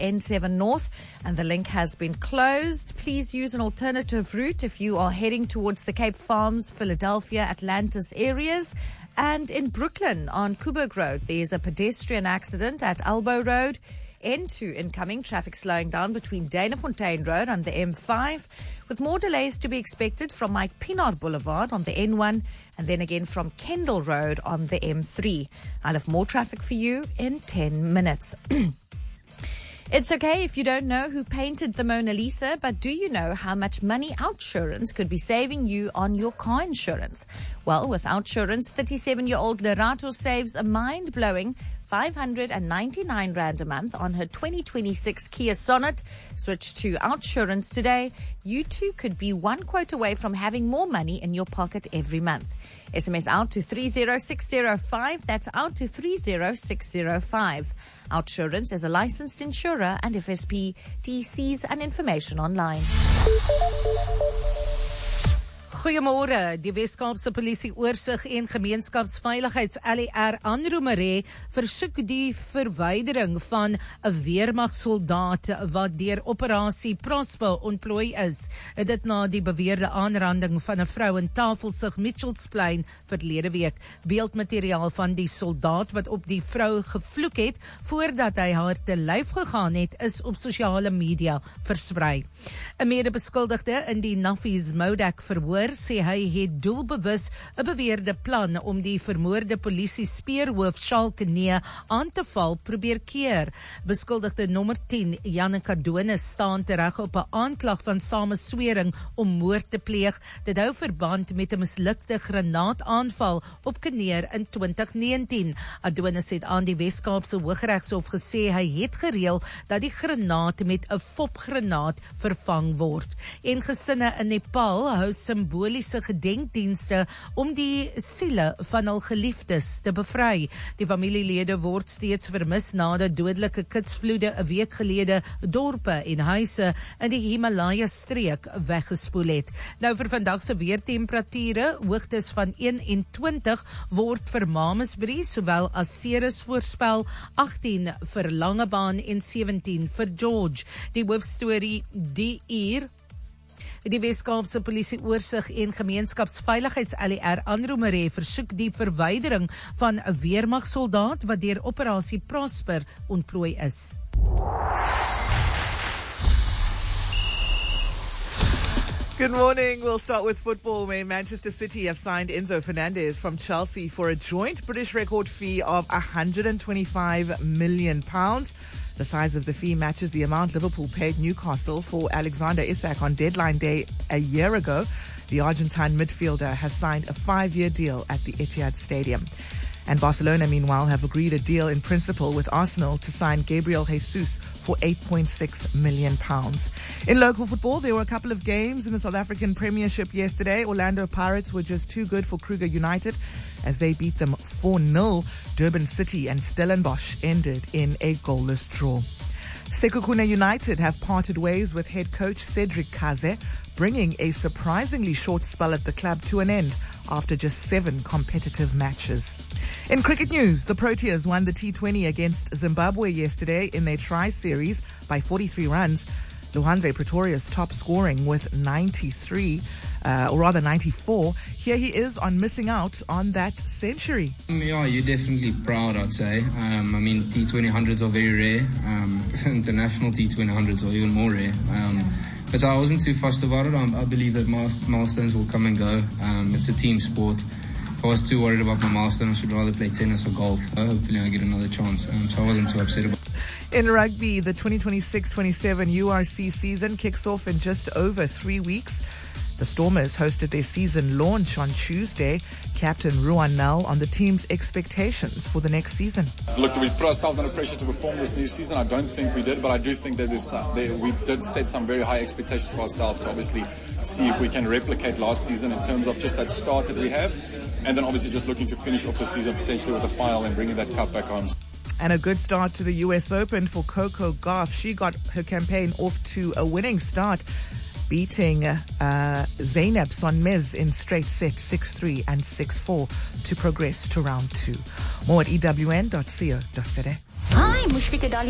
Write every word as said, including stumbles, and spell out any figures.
N seven North, and the link has been closed. Please use an alternative route if you are heading towards the Cape Farms, Philadelphia, Atlantis areas. And in Brooklyn on Coburg Road, there's a pedestrian accident at Elbow Road. N two incoming, traffic slowing down between Danafontein Road on the M five, with more delays to be expected from Mike Pinard Boulevard on the N one, and then again from Kendall Road on the M three. I'll have more traffic for you in ten minutes. It's okay if you don't know who painted the Mona Lisa, but do you know how much money Outsurance could be saving you on your car insurance? Well, with Outsurance, thirty-seven-year-old Lerato saves a mind-blowing five hundred ninety-nine rand a month on her twenty twenty-six Kia Sonet. Switch to Outsurance today. You too could be one quote away from having more money in your pocket every month. S M S out to three zero six zero five. That's out to three zero six zero five. Outsurance is a licensed insurer and F S P D Cs and information online. Goeiemôre. Die Wes-Kaapse Polisie Oorsig en Gemeenskapsveiligheids L E R Anromere versoek die verwydering van 'n weermagsoldaat wat deur operasie Prosper ontplooi is. Dit na die beweerde aanranding van 'n vrou in Tafelsig, Mitchellsplein verlede week. Beeldmateriaal van die soldaat wat op die vrou gevloek het voordat hy haar te lyf gegaan het, is op sosiale media versprei. 'n Medebeskuldigde in die Naffies Modak verhoor sê hy het doelbewus 'n beweerde plan om die vermoorde polisie speerhoof Shalke Nee aan te val probeer keer. Beskuldigde nommer tien, Janneke Donis, staan tereg op 'n aanklag van sameswering om moord te pleeg. Dit hou verband met 'n mislukte granaataanval op Kneer in twintig negentien. Adonis het aan die Wes-Kaapse Hooggeregshof gesê hy het gereël dat die granaat met 'n fopgranaat vervang word. En gesinne in Nepal hou symboliese gedenkdienste om die siele van hul geliefdes te bevry. Die familielede word steeds vermis nadat dodelike kitsvloede 'n week gelede dorpe en huise in die Himalaya streek weggespoel het. Nou vir vandag se weertemperature, hoogtes van eenentwintig word vir Mamasbury sowel as Ceres voorspel, agtien vir Langebaan en sewentien vir George. Die hoofstorie die uur. Die Wes-Kaapse Polisie Oorsig en Gemeenskapsveiligheids L E R Anromere versoek die verwydering van 'n weermagsoldaat wat deur operasie Prosper ontplooi is. Good morning. We'll start with football, where Manchester City have signed Enzo Fernandez from Chelsea for a joint British record fee of one hundred twenty-five million pounds. The size of the fee matches the amount Liverpool paid Newcastle for Alexander Isak on deadline day a year ago. The Argentine midfielder has signed a five-year deal at the Etihad Stadium. And Barcelona, meanwhile, have agreed a deal in principle with Arsenal to sign Gabriel Jesus for eight point six million pounds. In local football, there were a couple of games in the South African Premiership yesterday. Orlando Pirates were just too good for Kruger United as they beat them four nil. Durban City and Stellenbosch ended in a goalless draw. Sekhukhune United have parted ways with head coach Cedric Kaze, bringing a surprisingly short spell at the club to an end after just seven competitive matches. In cricket news, the Proteas won the T twenty against Zimbabwe yesterday in their tri-series by forty-three runs. Luhandre Pretorius top scoring with ninety-three, uh, or rather ninety-four. Here he is on missing out on that century. Yeah, you're definitely proud, I'd say. Um, I mean, T twenty hundreds are very rare. Um, international T twenty hundreds are even more rare. Um, but I wasn't too fussed about it. I, I believe that milestones will come and go. Um, it's a team sport. If I was too worried about my milestone, I should rather play tennis or golf. Uh, hopefully I get another chance. Um, so I wasn't too upset about it. In rugby, the twenty twenty-six twenty-seven U R C season kicks off in just over three weeks. The Stormers hosted their season launch on Tuesday. Captain Ruan Nel on the team's expectations for the next season. Look, did we put ourselves under pressure to perform this new season? I don't think we did, but I do think that there's, uh, there, we did set some very high expectations for ourselves. So obviously, see if we can replicate last season in terms of just that start that we have. And then obviously just looking to finish off the season potentially with a final and bringing that cup back home. And a good start to the U S Open for Coco Gauff. She got her campaign off to a winning start, beating uh, Zeynep Sonmez in straight set six three and six four to progress to round two. More at E W N dot co dot za. Hi, Mushfiqah Dali.